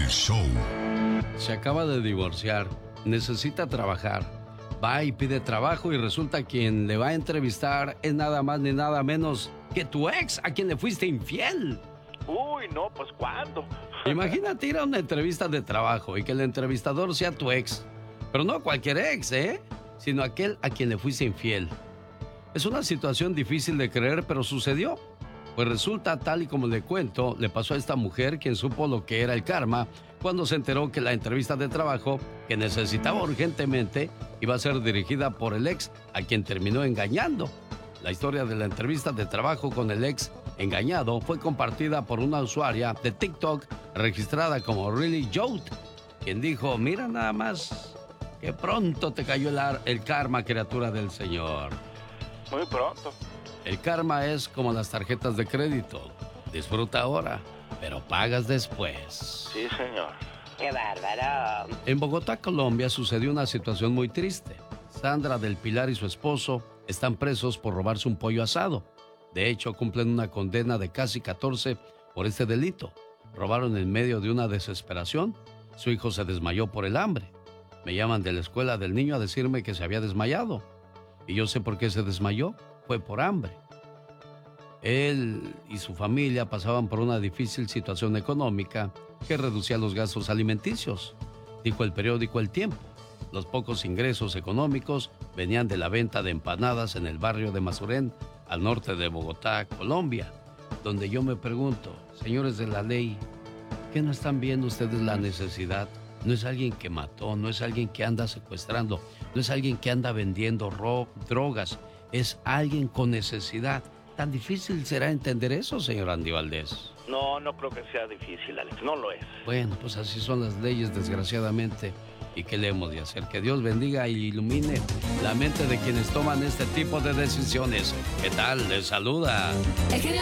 El show. Se acaba de divorciar, necesita trabajar. Va y pide trabajo y resulta quien le va a entrevistar es nada más ni nada menos que tu ex, a quien le fuiste infiel. Uy, no, pues ¿cuándo? Imagínate ir a una entrevista de trabajo y que el entrevistador sea tu ex. Pero no cualquier ex, sino aquel a quien le fuiste infiel. Es una situación difícil de creer, pero sucedió. Pues resulta, tal y como le cuento, le pasó a esta mujer quien supo lo que era el karma cuando se enteró que la entrevista de trabajo que necesitaba urgentemente iba a ser dirigida por el ex a quien terminó engañando. La historia de la entrevista de trabajo con el ex engañado fue compartida por una usuaria de TikTok registrada como Really Jote, quien dijo: mira nada más, que pronto te cayó el karma, criatura del Señor. Muy pronto. El karma es como las tarjetas de crédito. Disfruta ahora, pero pagas después. Sí, señor. ¡Qué bárbaro! En Bogotá, Colombia, sucedió una situación muy triste. Sandra del Pilar y su esposo están presos por robarse un pollo asado. De hecho, cumplen una condena de casi 14 por este delito. Robaron en medio de una desesperación. Su hijo se desmayó por el hambre. Me llaman de la escuela del niño a decirme que se había desmayado. Y yo sé por qué se desmayó. Fue por hambre. Él y su familia pasaban por una difícil situación económica que reducía los gastos alimenticios, dijo el periódico El Tiempo. Los pocos ingresos económicos venían de la venta de empanadas en el barrio de Mazurén, al norte de Bogotá, Colombia, donde yo me pregunto, señores de la ley, ¿qué no están viendo ustedes la necesidad? No es alguien que mató, no es alguien que anda secuestrando, no es alguien que anda vendiendo drogas, es alguien con necesidad. ¿Tan difícil será entender eso, señor Andy Valdés? No, no creo que sea difícil, Alex. No lo es. Bueno, pues así son las leyes, desgraciadamente. ¿Y qué le hemos de hacer? Que Dios bendiga e ilumine la mente de quienes toman este tipo de decisiones. ¿Qué tal? Les saluda El genio